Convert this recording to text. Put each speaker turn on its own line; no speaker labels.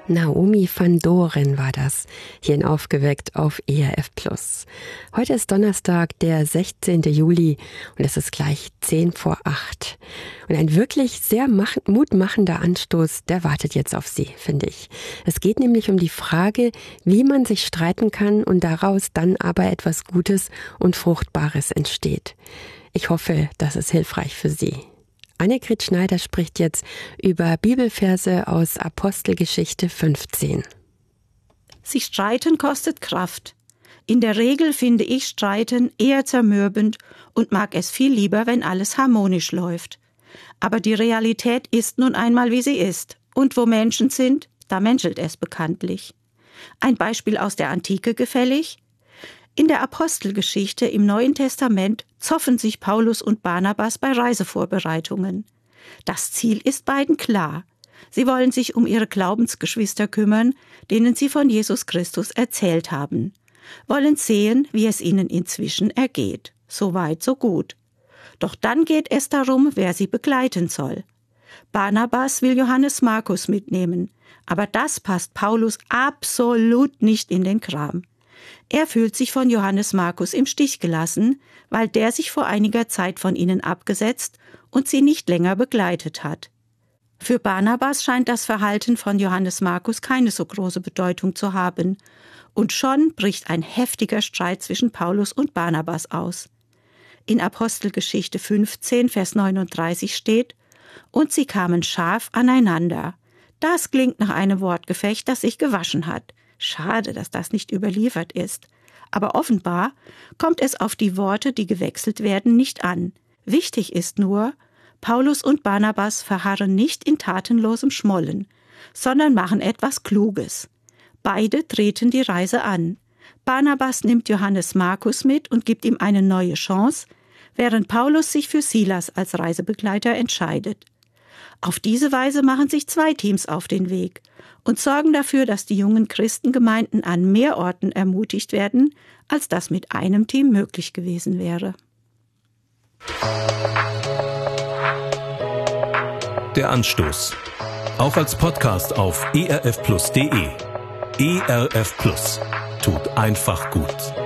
Naomi van Doren war das, hier in Aufgeweckt auf ERF Plus. Heute ist Donnerstag, der 16. Juli und es ist gleich 7:50. Und ein wirklich sehr mutmachender Anstoß, der wartet jetzt auf Sie, finde ich. Es geht nämlich um die Frage, wie man sich streiten kann und daraus dann aber etwas Gutes und Fruchtbares entsteht. Ich hoffe, das ist hilfreich für Sie. Annegret Schneider spricht jetzt über Bibelverse aus Apostelgeschichte 15.
Sich streiten kostet Kraft. In der Regel finde ich Streiten eher zermürbend und mag es viel lieber, wenn alles harmonisch läuft. Aber die Realität ist nun einmal, wie sie ist. Und wo Menschen sind, da menschelt es bekanntlich. Ein Beispiel aus der Antike gefällig? In der Apostelgeschichte im Neuen Testament zoffen sich Paulus und Barnabas bei Reisevorbereitungen. Das Ziel ist beiden klar. Sie wollen sich um ihre Glaubensgeschwister kümmern, denen sie von Jesus Christus erzählt haben. Wollen sehen, wie es ihnen inzwischen ergeht. So weit, so gut. Doch dann geht es darum, wer sie begleiten soll. Barnabas will Johannes Markus mitnehmen, aber das passt Paulus absolut nicht in den Kram. Er fühlt sich von Johannes Markus im Stich gelassen, weil der sich vor einiger Zeit von ihnen abgesetzt und sie nicht länger begleitet hat. Für Barnabas scheint das Verhalten von Johannes Markus keine so große Bedeutung zu haben. Und schon bricht ein heftiger Streit zwischen Paulus und Barnabas aus. In Apostelgeschichte 15, Vers 39 steht: Und sie kamen scharf aneinander. Das klingt nach einem Wortgefecht, das sich gewaschen hat. Schade, dass das nicht überliefert ist. Aber offenbar kommt es auf die Worte, die gewechselt werden, nicht an. Wichtig ist nur, Paulus und Barnabas verharren nicht in tatenlosem Schmollen, sondern machen etwas Kluges. Beide treten die Reise an. Barnabas nimmt Johannes Markus mit und gibt ihm eine neue Chance, während Paulus sich für Silas als Reisebegleiter entscheidet. Auf diese Weise machen sich zwei Teams auf den Weg und sorgen dafür, dass die jungen Christengemeinden an mehr Orten ermutigt werden, als das mit einem Team möglich gewesen wäre.
Der Anstoß. Auch als Podcast auf erfplus.de. ERF Plus. Tut einfach gut.